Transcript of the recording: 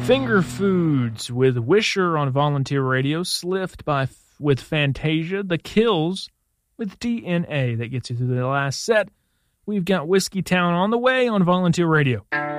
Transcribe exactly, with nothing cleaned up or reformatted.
Finger Foods with Wisher on Volunteer Radio. Slift by with Fantasia. The Kills with D N A. That gets you through the last set. We've got Whiskey Town on the way on Volunteer Radio.